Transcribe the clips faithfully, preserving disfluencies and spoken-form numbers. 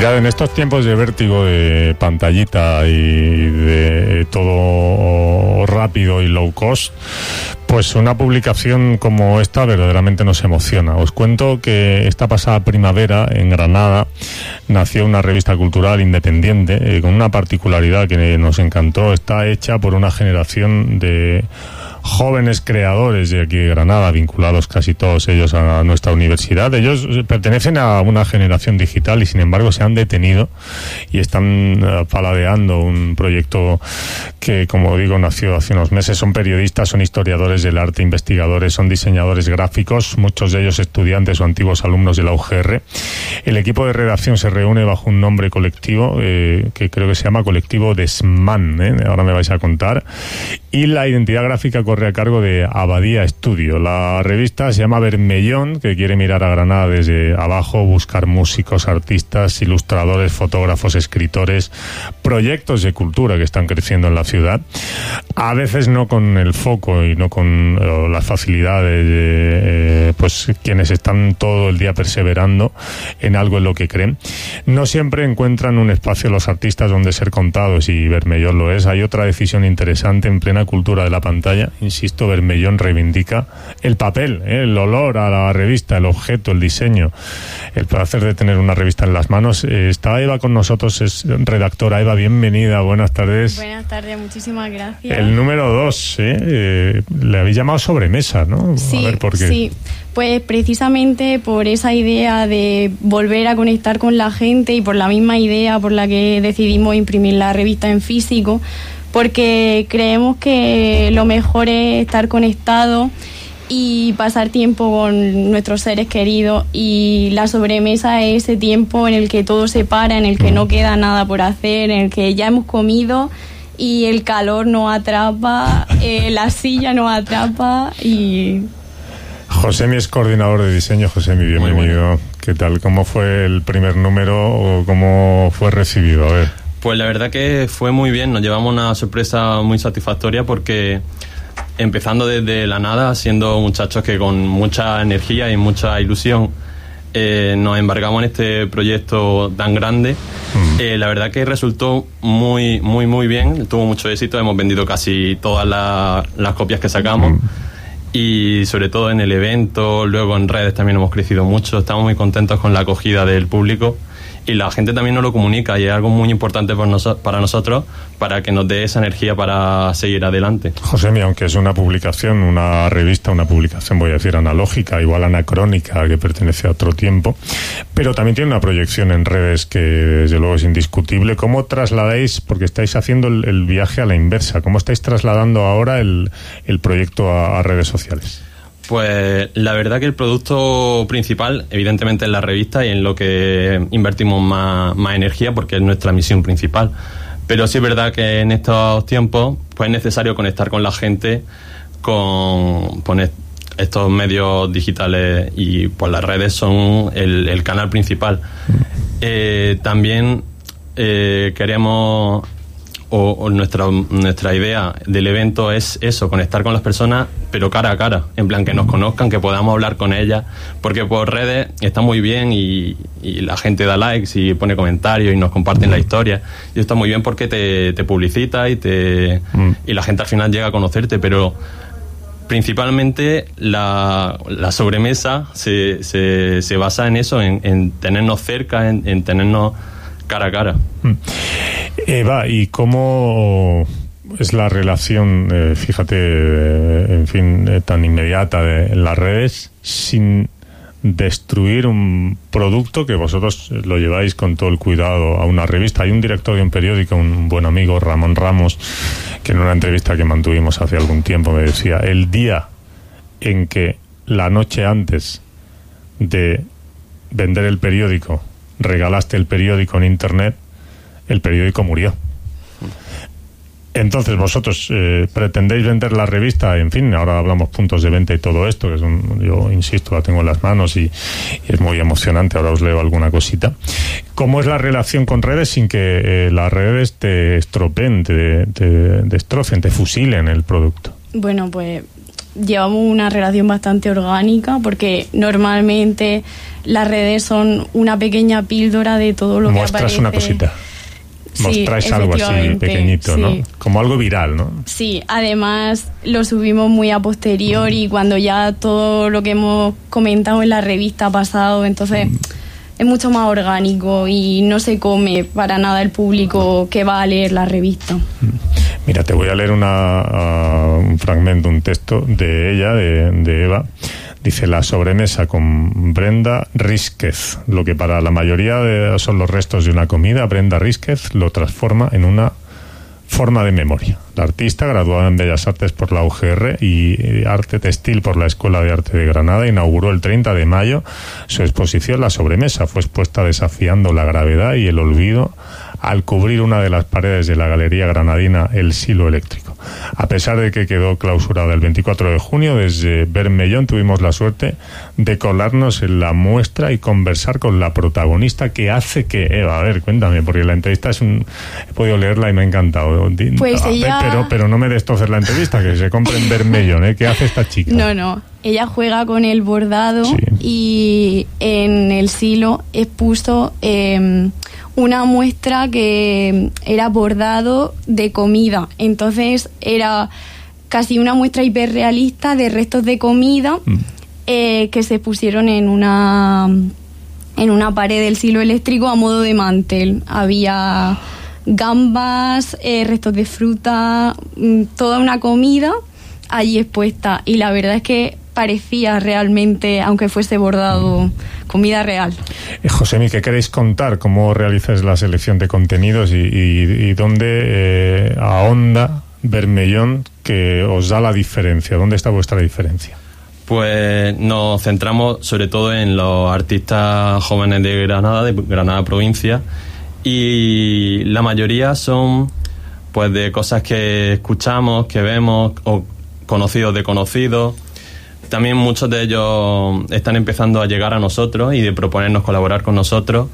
Mirad, en estos tiempos de vértigo, de pantallita y de todo rápido y low cost, pues una publicación como esta verdaderamente nos emociona. Os cuento que esta pasada primavera en Granada nació una revista cultural independiente eh, con una particularidad que nos encantó. Está hecha por una generación de jóvenes creadores de aquí de Granada, vinculados casi todos ellos a nuestra universidad. Ellos pertenecen a una generación digital y sin embargo se han detenido y están uh, paladeando un proyecto que, como digo, nació hace unos meses. Son periodistas, son historiadores del arte, investigadores, son diseñadores gráficos, muchos de ellos estudiantes o antiguos alumnos de la U G R. El equipo de redacción se reúne bajo un nombre colectivo eh, que creo que se llama Colectivo Desman, ¿eh? Ahora me vais a contar. Y la identidad gráfica corre a cargo de Abadía Studio. La revista se llama Bermellón, que quiere mirar a Granada desde abajo, buscar músicos, artistas, ilustradores, fotógrafos, escritores, proyectos de cultura que están creciendo en la ciudad. A veces no con el foco y no con eh, las facilidades de eh, pues quienes están todo el día perseverando en algo en lo que creen. No siempre encuentran un espacio los artistas donde ser contados, y Bermellón lo es. Hay otra decisión interesante en plena cultura de la pantalla. Insisto, Bermellón reivindica el papel, ¿eh? El olor a la revista, el objeto, el diseño, el placer de tener una revista en las manos. Eh, está Eva con nosotros, es redactora. Eva, bienvenida, buenas tardes. Buenas tardes, muchísimas gracias. El número dos, ¿eh? Eh, le habéis llamado Sobremesa, ¿no? Sí, a ver por qué. Sí, pues precisamente por esa idea de volver a conectar con la gente y por la misma idea por la que decidimos imprimir la revista en físico, porque creemos que lo mejor es estar conectado y pasar tiempo con nuestros seres queridos, y la sobremesa es ese tiempo en el que todo se para, en el que no queda nada por hacer, en el que ya hemos comido y el calor nos atrapa, eh, la silla nos atrapa. Y Josemi es coordinador de diseño. Josemi, bienvenido. Bueno. ¿Qué tal? ¿Cómo fue el primer número o cómo fue recibido? A ver. Pues la verdad que fue muy bien, nos llevamos una sorpresa muy satisfactoria porque empezando desde la nada, siendo muchachos que con mucha energía y mucha ilusión eh, nos embarcamos en este proyecto tan grande, mm. eh, la verdad que resultó muy, muy, muy bien, tuvo mucho éxito, hemos vendido casi todas la, las copias que sacamos. Mm. Y sobre todo en el evento, luego en redes también hemos crecido mucho, estamos muy contentos con la acogida del público. Y la gente también nos lo comunica y es algo muy importante por noso- para nosotros, para que nos dé esa energía para seguir adelante. Josemi, aunque es una publicación, una revista, una publicación, voy a decir, analógica, igual anacrónica, que pertenece a otro tiempo, pero también tiene una proyección en redes que desde luego es indiscutible. ¿Cómo trasladáis, porque estáis haciendo el, el viaje a la inversa, cómo estáis trasladando ahora el, el proyecto a, a redes sociales? Pues la verdad que el producto principal, evidentemente, es la revista y en lo que invertimos más, más energía porque es nuestra misión principal. Pero sí es verdad que en estos tiempos pues es necesario conectar con la gente con, con estos medios digitales y pues las redes son el, el canal principal. Eh, también eh, queremos... O, o nuestra nuestra idea del evento es eso, conectar con las personas, pero cara a cara, en plan que nos conozcan, que podamos hablar con ellas, porque por redes está muy bien y, y la gente da likes y pone comentarios y nos comparten la historia, y está muy bien porque te, te publicita y te mm. y la gente al final llega a conocerte, pero principalmente la, la sobremesa se, se, se basa en eso, en, en tenernos cerca, en, en tenernos cara a cara. Eva, ¿y cómo es la relación, eh, fíjate, eh, en fin, eh, tan inmediata de en las redes, sin destruir un producto que vosotros lo lleváis con todo el cuidado a una revista? Hay un director de un periódico, un buen amigo, Ramón Ramos, que en una entrevista que mantuvimos hace algún tiempo me decía, el día en que la noche antes de vender el periódico regalaste el periódico en internet, el periódico murió. Entonces vosotros eh, pretendéis vender la revista, en fin, ahora hablamos puntos de venta y todo esto, que es un, yo insisto, la tengo en las manos y, y es muy emocionante, ahora os leo alguna cosita. ¿Cómo es la relación con redes sin que eh, las redes te estropeen, te, te destrocen, te fusilen el producto? Bueno, pues llevamos una relación bastante orgánica, porque normalmente las redes son una pequeña píldora de todo lo Muestras que aparece. una cosita. Mostráis sí, algo así pequeñito, sí. ¿no? Como algo viral, ¿no? Sí, además lo subimos muy a posteriori, cuando ya todo lo que hemos comentado en la revista ha pasado, entonces mm. es mucho más orgánico y no se come para nada el público que va a leer la revista. Mira, te voy a leer una, uh, un fragmento, un texto de ella, de, de Eva. Dice: la sobremesa con Brenda Rísquez. Lo que para la mayoría de, son los restos de una comida, Brenda Rísquez lo transforma en una forma de memoria. La artista, graduada en Bellas Artes por la U G R y Arte Textil por la Escuela de Arte de Granada, inauguró el treinta de mayo su exposición La Sobremesa. Fue expuesta desafiando la gravedad y el olvido al cubrir una de las paredes de la galería granadina El Silo Eléctrico. A pesar de que quedó clausurada el veinticuatro de junio, desde Bermellón tuvimos la suerte de colarnos en la muestra y conversar con la protagonista, que hace que... Eva, a ver, cuéntame, porque la entrevista es un... He podido leerla y me ha encantado. Pues a ella... ver, pero, pero no me destroces la entrevista, que se compre en Bermellón, ¿eh? ¿Qué hace esta chica? No, no. Ella juega con el bordado, sí. Y en El Silo expuso eh, una muestra que era bordado de comida. Entonces era casi una muestra hiperrealista de restos de comida mm. eh, que se pusieron en una, en una pared del Silo Eléctrico a modo de mantel. Había gambas, eh, restos de fruta, toda una comida allí expuesta, y la verdad es que parecía realmente, aunque fuese bordado, comida real. Eh, Josemi, ¿qué queréis contar? ¿Cómo realizáis la selección de contenidos y, y, y dónde eh, ahonda Bermellón que os da la diferencia? ¿Dónde está vuestra diferencia? Pues nos centramos sobre todo en los artistas jóvenes de Granada, de Granada provincia, y la mayoría son pues de cosas que escuchamos, que vemos, o conocidos de conocidos. También muchos de ellos están empezando a llegar a nosotros y de proponernos colaborar con nosotros,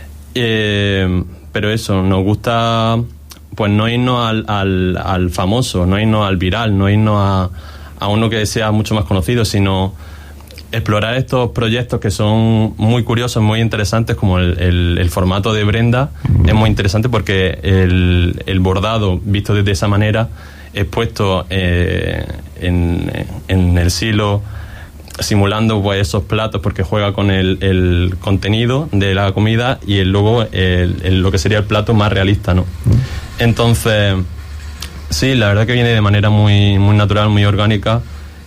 eh, pero eso, nos gusta pues no irnos al, al, al famoso, no irnos al viral, no irnos a, a uno que sea mucho más conocido, sino explorar estos proyectos que son muy curiosos, muy interesantes, como el, el, el formato de Brenda. Es muy interesante porque el, el bordado visto desde esa manera, expuesto eh, en, en el silo, simulando pues esos platos, porque juega con el, el contenido de la comida y el, luego el, el, lo que sería el plato más realista, ¿no? Entonces, sí, la verdad que viene de manera muy, muy natural, muy orgánica,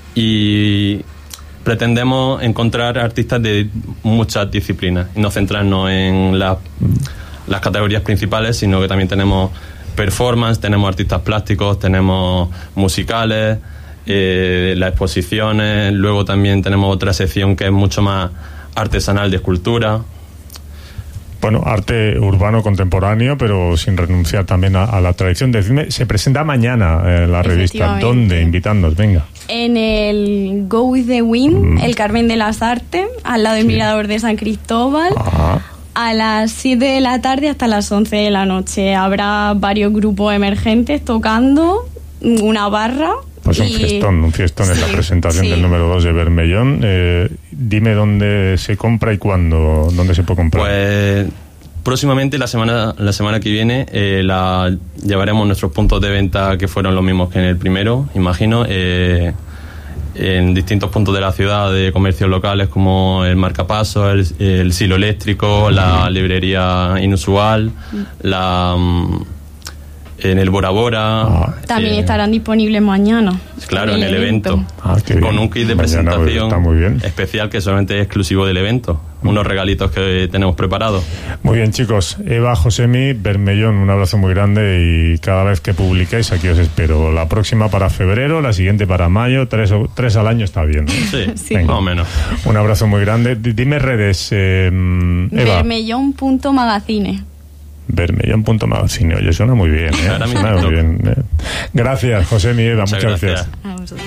y pretendemos encontrar artistas de muchas disciplinas y no centrarnos en la, las categorías principales, sino que también tenemos performance, tenemos artistas plásticos, tenemos musicales, eh, las exposiciones, luego también tenemos otra sección que es mucho más artesanal, de escultura. Bueno, arte urbano contemporáneo, pero sin renunciar también a, a la tradición. Decidme, se presenta mañana eh, la revista. ¿Dónde? Invitadnos, venga. En el Go With The Wind, mm. el Carmen de las Artes, al lado del sí. Mirador de San Cristóbal. Ajá. A las siete de la tarde hasta las once de la noche. Habrá varios grupos emergentes tocando, una barra. Pues un y... fiestón, un fiestón sí, en la presentación sí. del número dos de Bermellón. Eh, dime dónde se compra y cuándo, dónde se puede comprar. Pues próximamente, la semana la semana que viene, eh, la llevaremos nuestros puntos de venta, que fueron los mismos que en el primero, imagino, eh, en distintos puntos de la ciudad, de comercios locales como el Marcapaso, el, el Silo Eléctrico, uh-huh. la librería Inusual, uh-huh. la... Um, en el Bora Bora. Ah, también eh, estarán disponibles mañana. Claro, en el evento. evento. Ah, con un kit de mañana presentación muy bien. especial que solamente es exclusivo del evento. Mm. Unos regalitos que tenemos preparados. Muy bien, chicos. Eva, Josemi, Bermellón, un abrazo muy grande, y cada vez que publiquéis aquí os espero. La próxima para febrero, la siguiente para mayo, tres, tres al año está bien, ¿no? Sí, sí. Más o menos. Un abrazo muy grande. D- dime redes, eh, Eva. Bermellón punto magazine. Bermellón punto magazine. Oye, suena muy bien, ¿eh? Suena muy bien, ¿eh? Gracias, Josemi, Eva, muchas, muchas gracias. gracias.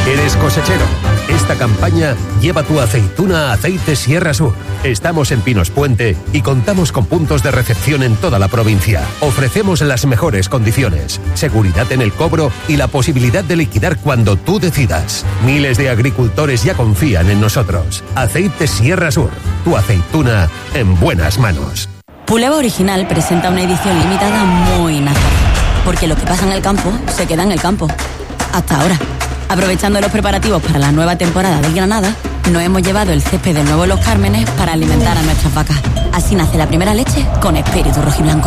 ¿Eres cosechero? Esta campaña lleva tu aceituna a Aceites Sierra Sur. Estamos en Pinos Puente y contamos con puntos de recepción en toda la provincia. Ofrecemos las mejores condiciones, seguridad en el cobro y la posibilidad de liquidar cuando tú decidas. Miles de agricultores ya confían en nosotros. Aceites Sierra Sur, tu aceituna en buenas manos. Puleva Original presenta una edición limitada muy naza, porque lo que pasa en el campo se queda en el campo. Hasta ahora. Aprovechando los preparativos para la nueva temporada del Granada, nos hemos llevado el césped del nuevo Los Cármenes para alimentar a nuestras vacas. Así nace la primera leche con espíritu rojiblanco.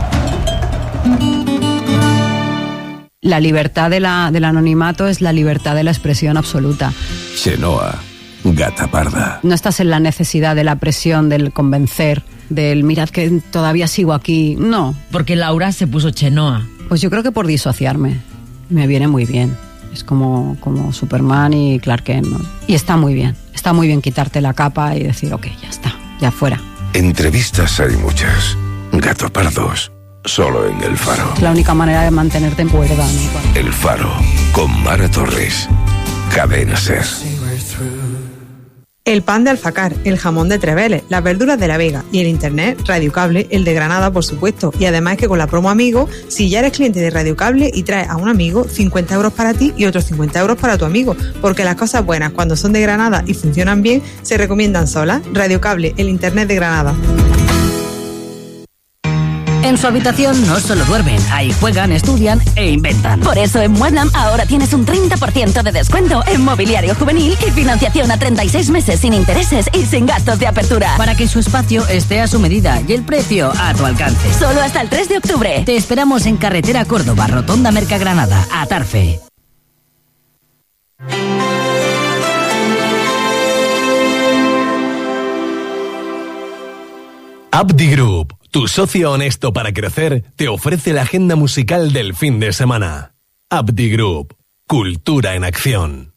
La libertad de la, del anonimato es la libertad de la expresión absoluta. Chenoa, gata parda. No estás en la necesidad de la presión, del convencer, del mirad que todavía sigo aquí. No. Porque Laura se puso Chenoa. Pues yo creo que por disociarme. Me viene muy bien. Es como, como Superman y Clark Kent, ¿no? Y está muy bien. Está muy bien quitarte la capa y decir, ok, ya está, ya fuera. Entrevistas hay muchas. Gato pardos, solo en El Faro. Es la única manera de mantenerte en cuerda, ¿no? El Faro, con Mara Torres. Cadena Ser. El pan de Alfacar, el jamón de Treveles, las verduras de La Vega y el internet Radio Cable, el de Granada, por supuesto. Y además es que con la promo Amigo, si ya eres cliente de Radio Cable y traes a un amigo, cincuenta euros para ti y otros cincuenta euros para tu amigo. Porque las cosas buenas, cuando son de Granada y funcionan bien, se recomiendan solas. Radio Cable, el internet de Granada. En su habitación no solo duermen, ahí juegan, estudian e inventan. Por eso en Mueblam ahora tienes un treinta por ciento de descuento en mobiliario juvenil y financiación a treinta y seis meses sin intereses y sin gastos de apertura. Para que su espacio esté a su medida y el precio a tu alcance. Solo hasta el tres de octubre. Te esperamos en Carretera Córdoba, Rotonda Mercagranada, Atarfe. Abdi Group, tu socio honesto para crecer, te ofrece la agenda musical del fin de semana. Abdi Group, cultura en acción.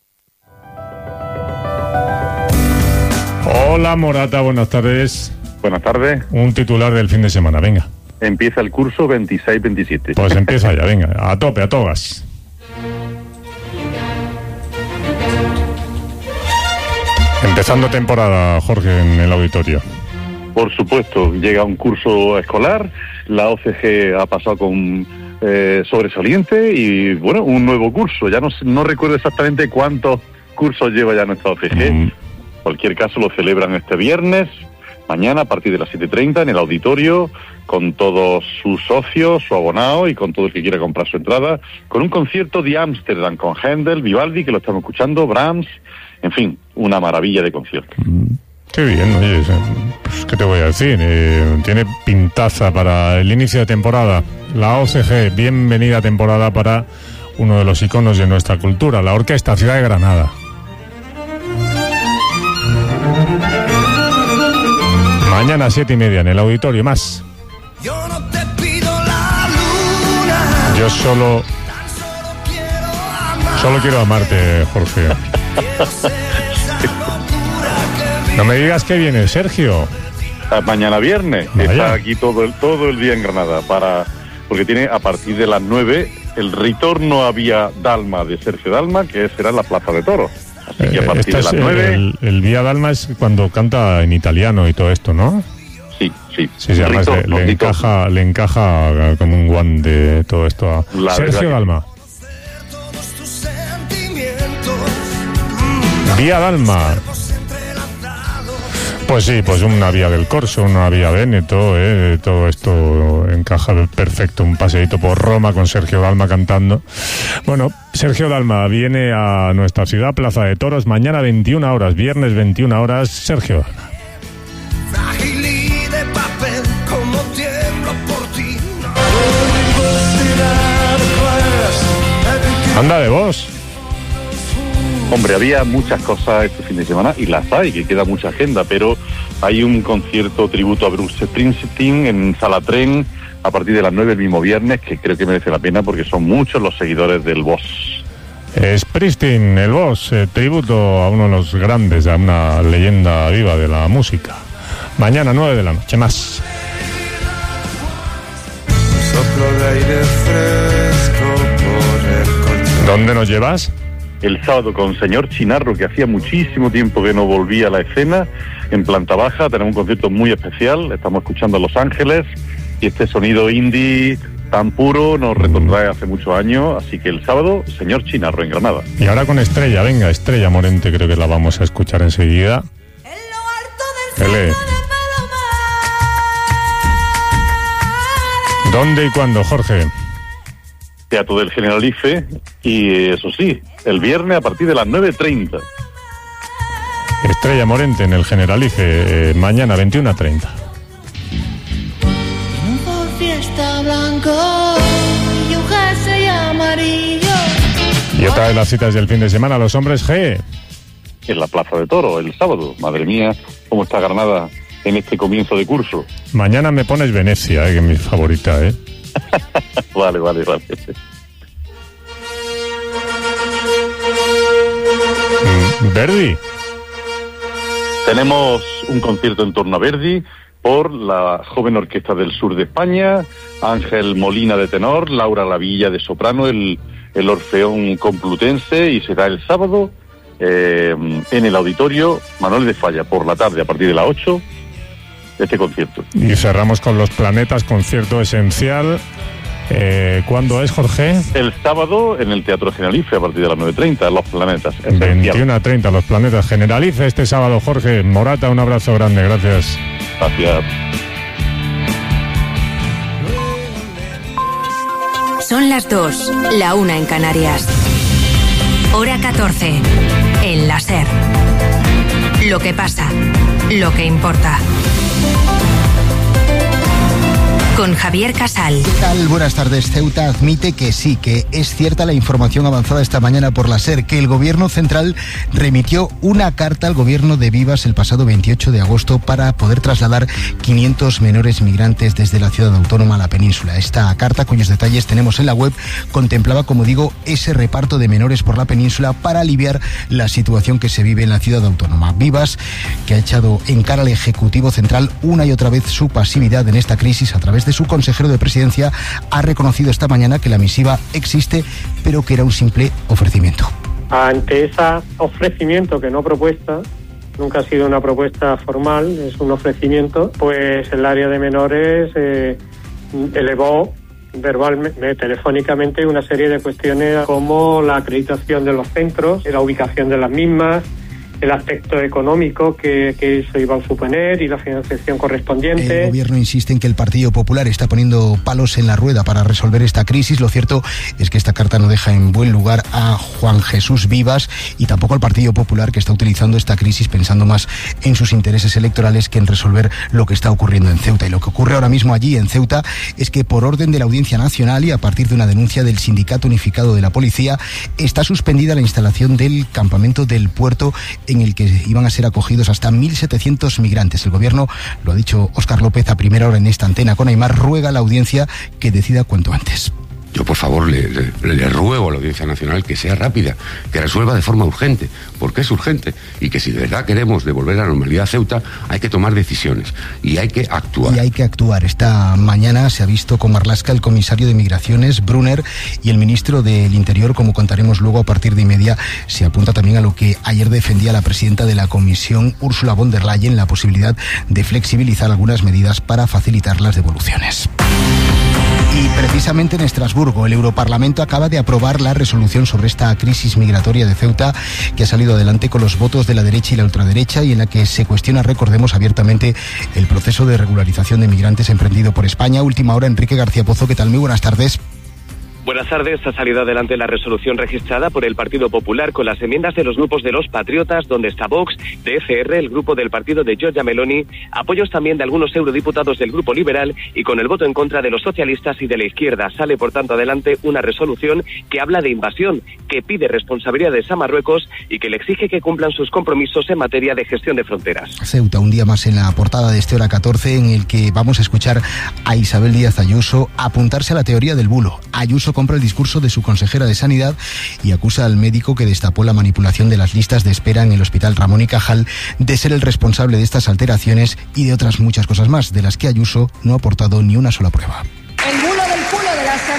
Hola Morata, buenas tardes. Buenas tardes. Un titular del fin de semana, venga. Empieza el curso veintiséis veintisiete. Pues empieza ya, venga, a tope, a todas. Empezando temporada, Jorge, en el auditorio. Por supuesto, llega un curso escolar, la O C G ha pasado con eh, sobresaliente y, bueno, un nuevo curso. Ya no, no recuerdo exactamente cuántos cursos lleva ya nuestra O C G. Mm. En cualquier caso, lo celebran este viernes, mañana a partir de las siete y treinta en el auditorio, con todos sus socios, su abonado y con todo el que quiera comprar su entrada, con un concierto de Ámsterdam con Händel, Vivaldi, que lo estamos escuchando, Brahms, en fin, una maravilla de concierto. Mm. Qué bien, oye, pues, ¿qué te voy a decir? Eh, tiene pintaza para el inicio de temporada. La O C G, bienvenida temporada para uno de los iconos de nuestra cultura, la Orquesta Ciudad de Granada. Mañana a siete y media en el auditorio, más. Yo no te pido la luna. Yo solo... Solo quiero amarte, Jorge. No me digas que viene Sergio. Mañana viernes. Vaya. Está aquí todo el, todo el día en Granada para, porque tiene a partir de las nueve el retorno a Vía Dalma de Sergio Dalma, que será en la Plaza de Toros. Así que a partir de las nueve... El, el Vía Dalma es cuando canta en italiano y todo esto, ¿no? Sí, sí. Sí, sí, además le, le, encaja, le encaja como un guante todo esto a la Sergio Dalma. Vía Dalma. Pues sí, pues una vía del Corso, una vía Véneto, eh, todo esto encaja perfecto, un paseíto por Roma con Sergio Dalma cantando. Bueno, Sergio Dalma viene a nuestra ciudad, Plaza de Toros, mañana veintiuna horas, viernes veintiuna horas, Sergio Dalma. Anda de vos. Hombre, había muchas cosas este fin de semana, y las hay, que queda mucha agenda, pero hay un concierto tributo a Bruce Springsteen en Sala Tren a partir de las nueve el mismo viernes, que creo que merece la pena porque son muchos los seguidores del Boss. Springsteen, el Boss, eh, tributo a uno de los grandes, a una leyenda viva de la música. Mañana nueve de la noche, más. Soplo de aire fresco por el colchón. ¿Dónde nos llevas? el sábado con Señor Chinarro, que hacía muchísimo tiempo que no volvía a la escena, en planta baja. Tenemos un concierto muy especial, estamos escuchando a Los Ángeles, y este sonido indie tan puro nos retrotrae hace muchos años, así que el sábado, Señor Chinarro en Granada. Y ahora con Estrella, venga, Estrella Morente, creo que la vamos a escuchar enseguida. Ele. ¿Dónde y cuándo, Jorge? Teatro del Generalife, y eso sí, el viernes a partir de las nueve treinta. Estrella Morente en el Generalife, eh, mañana veintiuna treinta. Fiesta blanco y un jersey amarillo. Y otra de las citas del fin de semana, los hombres G. En la Plaza de Toro, el sábado. Madre mía, cómo está Granada en este comienzo de curso. Mañana me pones Venecia, eh, que es mi favorita, ¿eh? Vale, vale, vale. Verdi. Tenemos un concierto en torno a Verdi por la Joven Orquesta del Sur de España, Ángel Molina de tenor, Laura Lavilla de soprano, el, el Orfeón Complutense, y será el sábado eh, en el Auditorio Manuel de Falla por la tarde a partir de las ocho, este concierto. Y cerramos con Los Planetas, concierto esencial. Eh, ¿Cuándo es, Jorge? El sábado en el Teatro Generalife a partir de las nueve treinta, Los Planetas. veintiuna treinta, Los Planetas Generalife este sábado. Jorge Morata, un abrazo grande, gracias. Gracias. Son las dos, la una en Canarias. Hora catorce, en la SER. Lo que pasa, lo que importa. Con Javier Casal. ¿Qué tal? Buenas tardes. Ceuta admite que sí, que es cierta la información avanzada esta mañana por la SER, que el gobierno central remitió una carta al gobierno de Vivas el pasado veintiocho de agosto para poder trasladar quinientos menores migrantes desde la ciudad autónoma a la península. Esta carta, cuyos detalles tenemos en la web, contemplaba, como digo, ese reparto de menores por la península para aliviar la situación que se vive en la ciudad autónoma. Vivas, que ha echado en cara al Ejecutivo Central una y otra vez su pasividad en esta crisis a través de su consejero de Presidencia, ha reconocido esta mañana que la misiva existe, pero que era un simple ofrecimiento. Ante ese ofrecimiento, que no propuesta, nunca ha sido una propuesta formal, es un ofrecimiento, pues el área de menores eh, elevó verbalmente, telefónicamente, una serie de cuestiones como la acreditación de los centros, la ubicación de las mismas, el aspecto económico que, que eso iba a suponer y la financiación correspondiente. El gobierno insiste en que el Partido Popular está poniendo palos en la rueda para resolver esta crisis. Lo cierto es que esta carta no deja en buen lugar a Juan Jesús Vivas y tampoco al Partido Popular, que está utilizando esta crisis pensando más en sus intereses electorales que en resolver lo que está ocurriendo en Ceuta. Y lo que ocurre ahora mismo allí en Ceuta es que, por orden de la Audiencia Nacional y a partir de una denuncia del Sindicato Unificado de la Policía, está suspendida la instalación del campamento del puerto en el que iban a ser acogidos hasta mil setecientos migrantes. El gobierno, lo ha dicho Óscar López a primera hora en esta antena con Aimar, ruega a la audiencia que decida cuanto antes. Yo, por favor, le, le, le ruego a la Audiencia Nacional que sea rápida, que resuelva de forma urgente, porque es urgente, y que si de verdad queremos devolver la normalidad a Ceuta, hay que tomar decisiones y hay que actuar. Y hay que actuar. Esta mañana se ha visto con Marlaska el comisario de Migraciones, Brunner, y el ministro del Interior, como contaremos luego a partir de y media. Se apunta también a lo que ayer defendía la presidenta de la Comisión, Ursula von der Leyen, la posibilidad de flexibilizar algunas medidas para facilitar las devoluciones. Y precisamente en Estrasburgo, el Europarlamento acaba de aprobar la resolución sobre esta crisis migratoria de Ceuta, que ha salido adelante con los votos de la derecha y la ultraderecha, y en la que se cuestiona, recordemos, abiertamente el proceso de regularización de migrantes emprendido por España. Última hora, Enrique García Pozo, ¿qué tal? Muy buenas tardes. Buenas tardes. Ha salido adelante la resolución registrada por el Partido Popular con las enmiendas de los grupos de los Patriotas, donde está Vox, de E C R, el grupo del partido de Giorgia Meloni, apoyos también de algunos eurodiputados del Grupo Liberal y con el voto en contra de los socialistas y de la izquierda. Sale, por tanto, adelante una resolución que habla de invasión, que pide responsabilidades a Marruecos y que le exige que cumplan sus compromisos en materia de gestión de fronteras. Ceuta, un día más en la portada de este Hora catorce, en el que vamos a escuchar a Isabel Díaz Ayuso apuntarse a la teoría del bulo. Ayuso compra el discurso de su consejera de Sanidad y acusa al médico que destapó la manipulación de las listas de espera en el Hospital Ramón y Cajal de ser el responsable de estas alteraciones y de otras muchas cosas más, de las que Ayuso no ha aportado ni una sola prueba. El bulo del culo de la semana viene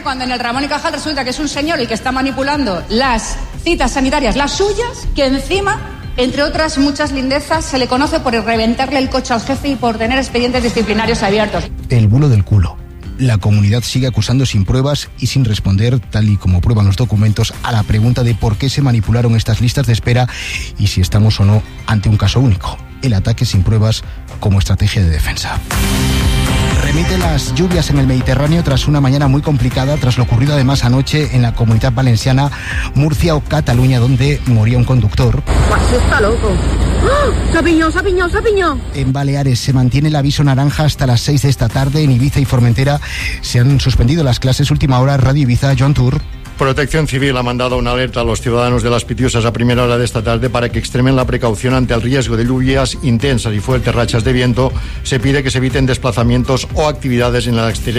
cuando en el Ramón y Cajal resulta que es un señor el que está manipulando las citas sanitarias, las suyas, que encima, entre otras muchas lindezas, se le conoce por reventarle el coche al jefe y por tener expedientes disciplinarios abiertos. El bulo del culo. La comunidad sigue acusando sin pruebas y sin responder, tal y como prueban los documentos, a la pregunta de por qué se manipularon estas listas de espera y si estamos o no ante un caso único. El ataque sin pruebas como estrategia de defensa. Remite las lluvias en el Mediterráneo tras una mañana muy complicada, tras lo ocurrido además anoche en la Comunidad Valenciana, Murcia o Cataluña, donde moría un conductor. Pues está loco. ¡Oh! ¡Se ha piñado, se ha piñado, se ha piñado! En Baleares se mantiene el aviso naranja hasta las seis de esta tarde. En Ibiza y Formentera se han suspendido las clases. Última hora, Radio Ibiza, Joan Tour. Protección Civil ha mandado una alerta a los ciudadanos de Las Pitiusas a primera hora de esta tarde para que extremen la precaución ante el riesgo de lluvias intensas y fuertes rachas de viento. Se pide que se eviten desplazamientos o actividades en el exterior